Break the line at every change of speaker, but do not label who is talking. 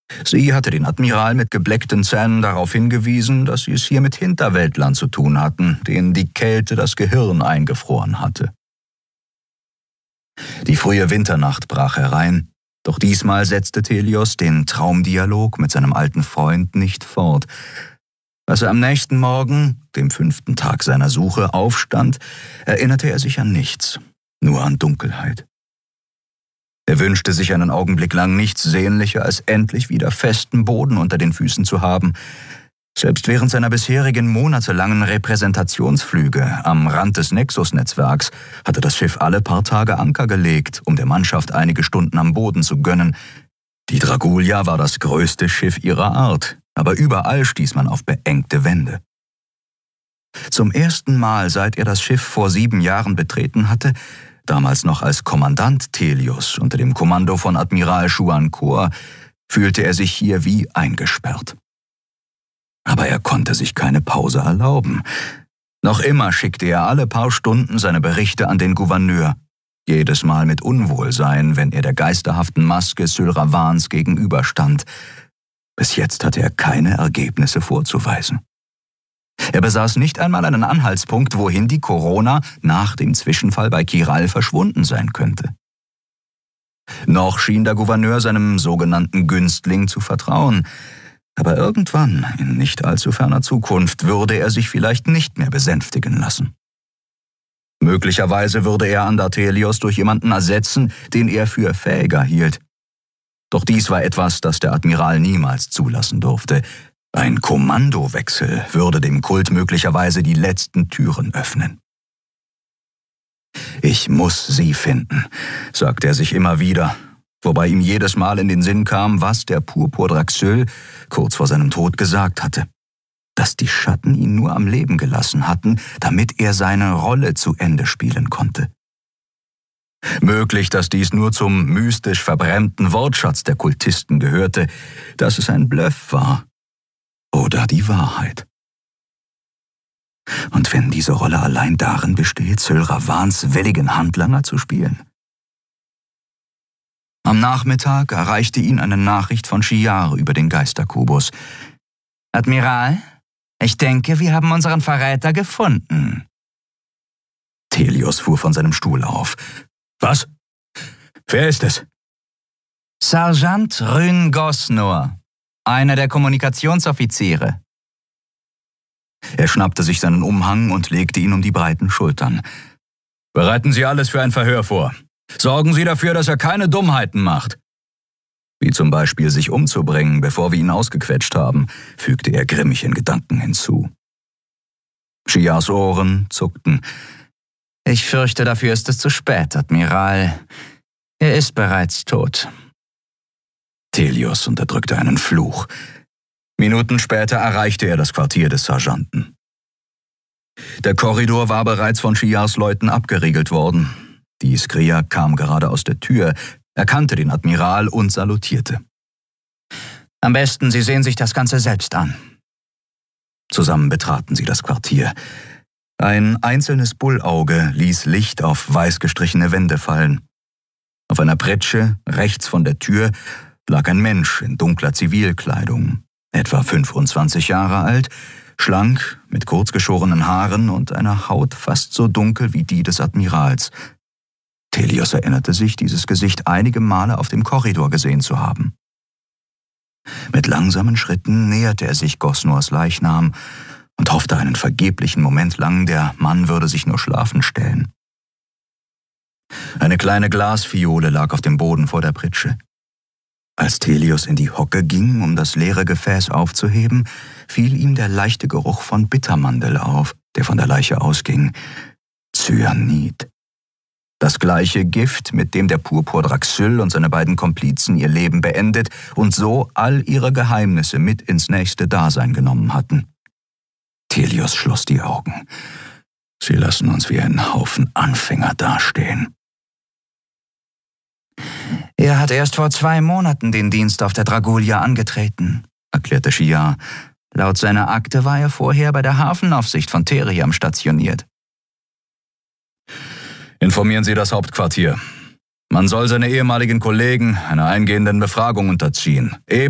Sie hatte den Admiral mit gebleckten Zähnen darauf hingewiesen, dass sie es hier mit Hinterwäldlern zu tun hatten, denen die Kälte das Gehirn eingefroren hatte. Die frühe Winternacht brach herein, doch diesmal setzte Thelios den Traumdialog mit seinem alten Freund nicht fort. Als er am nächsten Morgen, dem 5. Tag seiner Suche, aufstand, erinnerte er sich an nichts, nur an Dunkelheit. Er wünschte sich einen Augenblick lang nichts sehnlicher, als endlich wieder festen Boden unter den Füßen zu haben. Selbst während seiner bisherigen monatelangen Repräsentationsflüge am Rand des Nexus-Netzwerks hatte das Schiff alle paar Tage Anker gelegt, um der Mannschaft einige Stunden am Boden zu gönnen. Die Dragulia war das größte Schiff ihrer Art, aber überall stieß man auf beengte Wände. Zum ersten Mal, seit er das Schiff vor 7 Jahren betreten hatte, damals noch als Kommandant Thelios unter dem Kommando von Admiral Shuan Kor, fühlte er sich hier wie eingesperrt. Aber er konnte sich keine Pause erlauben. Noch immer schickte er alle paar Stunden seine Berichte an den Gouverneur, jedes Mal mit Unwohlsein, wenn er der geisterhaften Maske Sylravans gegenüberstand. Bis jetzt hatte er keine Ergebnisse vorzuweisen. Er besaß nicht einmal einen Anhaltspunkt, wohin die Corona nach dem Zwischenfall bei Kiral verschwunden sein könnte. Noch schien der Gouverneur seinem sogenannten Günstling zu vertrauen, aber irgendwann, in nicht allzu ferner Zukunft, würde er sich vielleicht nicht mehr besänftigen lassen. Möglicherweise würde er Andartelios durch jemanden ersetzen, den er für fähiger hielt. Doch dies war etwas, das der Admiral niemals zulassen durfte. Ein Kommandowechsel würde dem Kult möglicherweise die letzten Türen öffnen. »Ich muss sie finden«, sagte er sich immer wieder, wobei ihm jedes Mal in den Sinn kam, was der Purpur Draxül kurz vor seinem Tod gesagt hatte, dass die Schatten ihn nur am Leben gelassen hatten, damit er seine Rolle zu Ende spielen konnte. Möglich, dass dies nur zum mystisch verbrämten Wortschatz der Kultisten gehörte, dass es ein Bluff war. Oder die Wahrheit. Und wenn diese Rolle allein darin besteht, Sylravans willigen Handlanger zu spielen? Am Nachmittag erreichte ihn eine Nachricht von Shiar über den Geisterkubus. »Admiral, ich denke, wir haben unseren Verräter gefunden.« Thelios fuhr von seinem Stuhl auf. »Was? Wer ist es?« »Sergeant Rhyn Gosnor, einer der Kommunikationsoffiziere.« Er schnappte sich seinen Umhang und legte ihn um die breiten Schultern. »Bereiten Sie alles für ein Verhör vor. Sorgen Sie dafür, dass er keine Dummheiten macht.« Wie zum Beispiel sich umzubringen, bevor wir ihn ausgequetscht haben, fügte er grimmig in Gedanken hinzu. Shiars Ohren zuckten. »Ich fürchte, dafür ist es zu spät, Admiral. Er ist bereits tot.« Thelios unterdrückte einen Fluch. Minuten später erreichte er das Quartier des Sergeanten. Der Korridor war bereits von Shiars Leuten abgeriegelt worden. Die Skria kam gerade aus der Tür, erkannte den Admiral und salutierte. »Am besten, Sie sehen sich das Ganze selbst an.« Zusammen betraten sie das Quartier. Ein einzelnes Bullauge ließ Licht auf weiß gestrichene Wände fallen. Auf einer Pritsche, rechts von der Tür, lag ein Mensch in dunkler Zivilkleidung, etwa 25 Jahre alt, schlank, mit kurzgeschorenen Haaren und einer Haut fast so dunkel wie die des Admirals. Thelios erinnerte sich, dieses Gesicht einige Male auf dem Korridor gesehen zu haben. Mit langsamen Schritten näherte er sich Gosnors Leichnam und hoffte einen vergeblichen Moment lang, der Mann würde sich nur schlafen stellen. Eine kleine Glasfiole lag auf dem Boden vor der Pritsche. Als Thelios in die Hocke ging, um das leere Gefäß aufzuheben, fiel ihm der leichte Geruch von Bittermandel auf, der von der Leiche ausging. Cyanid. Das gleiche Gift, mit dem der Purpur Draxül und seine beiden Komplizen ihr Leben beendet und so all ihre Geheimnisse mit ins nächste Dasein genommen hatten. Thelios schloss die Augen. Sie lassen uns wie ein Haufen Anfänger dastehen. »Er hat erst vor 2 Monaten den Dienst auf der Dragulia angetreten«, erklärte Shiar. »Laut seiner Akte war er vorher bei der Hafenaufsicht von Theriam stationiert.« »Informieren Sie das Hauptquartier. Man soll seine ehemaligen Kollegen einer eingehenden Befragung unterziehen.